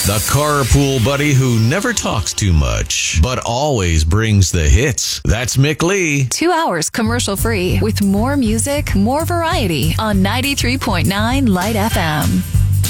The carpool buddy who never talks too much, but always brings the hits. That's Mick Lee. 2 hours commercial free with more music, more variety on 93.9 Light FM.